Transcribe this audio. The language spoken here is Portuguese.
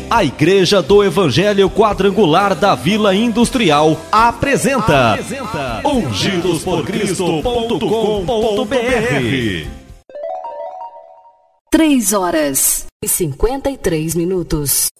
A Igreja do Evangelho Quadrangular da Vila Industrial apresenta ungidosporcristo.com.br. 3 horas e 53 minutos.